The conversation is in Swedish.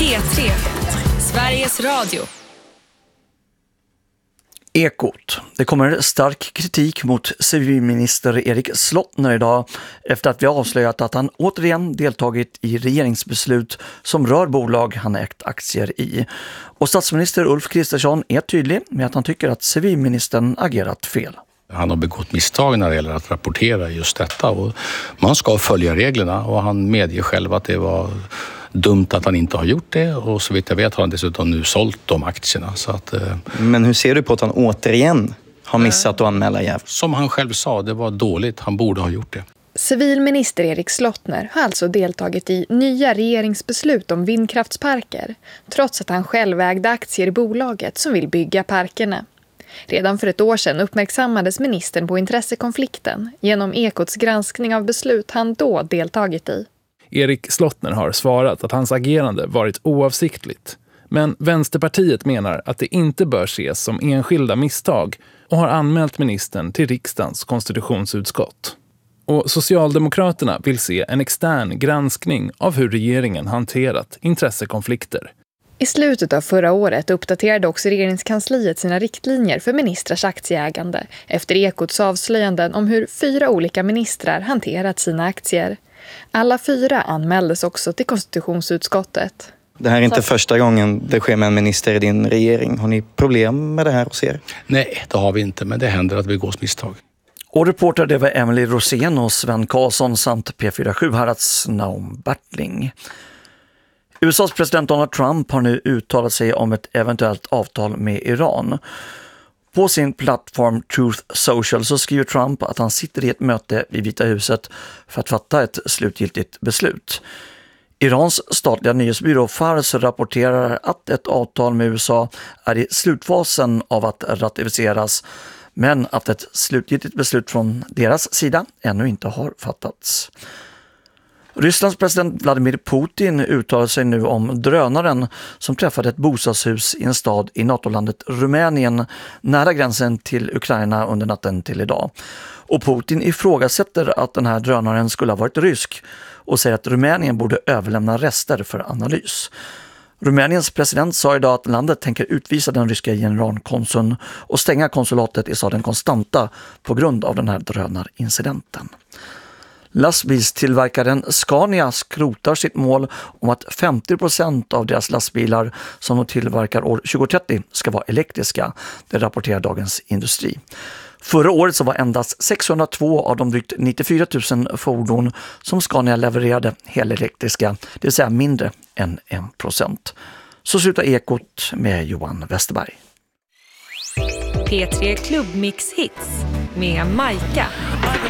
P3, Sveriges Radio. Ekot. Det kommer stark kritik mot civilminister Erik Slottner idag efter att vi avslöjat att han återigen deltagit i regeringsbeslut som rör bolag han ägt aktier i. Och statsminister Ulf Kristersson är tydlig med att han tycker att civilministern agerat fel. Han har begått misstag när det gäller att rapportera just detta och man ska följa reglerna och han medger själv att det var dumt att han inte har gjort det och så vitt jag vet har han dessutom nu sålt de aktierna. Så att, Men hur ser du på att han återigen har missat att anmäla jäv? Som han själv sa, det var dåligt. Han borde ha gjort det. Civilminister Erik Slottner har alltså deltagit i nya regeringsbeslut om vindkraftsparker, trots att han själv ägde aktier i bolaget som vill bygga parkerna. Redan för ett år sedan uppmärksammades ministern på intressekonflikten genom Ekots granskning av beslut han då deltagit i. Erik Slottner har svarat att hans agerande varit oavsiktligt. Men Vänsterpartiet menar att det inte bör ses som enskilda misstag och har anmält ministern till riksdagens konstitutionsutskott. Och Socialdemokraterna vill se en extern granskning av hur regeringen hanterat intressekonflikter. I slutet av förra året uppdaterade också regeringskansliet sina riktlinjer för ministrars aktieägande efter Ekots avslöjanden om hur 4 olika ministrar hanterat sina aktier. Alla 4 anmäldes också till konstitutionsutskottet. Det här är inte första gången det sker med en minister i din regering. Har ni problem med det här hos er? Nej, det har vi inte, men det händer att vi går misstag. Och reporter det var Emily Rosén och Sven Karlsson samt P47 Harads Naum Bertling. USAs president Donald Trump har nu uttalat sig om ett eventuellt avtal med Iran. På sin plattform Truth Social så skriver Trump att han sitter i ett möte vid Vita huset för att fatta ett slutgiltigt beslut. Irans statliga nyhetsbyrå Fars rapporterar att ett avtal med USA är i slutfasen av att ratificeras, men att ett slutgiltigt beslut från deras sida ännu inte har fattats. Rysslands president Vladimir Putin uttalar sig nu om drönaren som träffade ett bostadshus i en stad i NATO-landet Rumänien nära gränsen till Ukraina under natten till idag. Och Putin ifrågasätter att den här drönaren skulle ha varit rysk och säger att Rumänien borde överlämna rester för analys. Rumäniens president sa idag att landet tänker utvisa den ryska generalkonsuln och stänga konsulatet i staden Konstanta på grund av den här drönarincidenten. Lastbilstillverkaren Scania skrotar sitt mål om att 50% av deras lastbilar som de tillverkar år 2030 ska vara elektriska, det rapporterar Dagens Industri. Förra året så var endast 602 av de drygt 94 000 fordon som Scania levererade helelektriska, det vill säga mindre än 1%. Så slutar Ekot med Johan Westerberg. P3 Klubbmix Hits med Majka.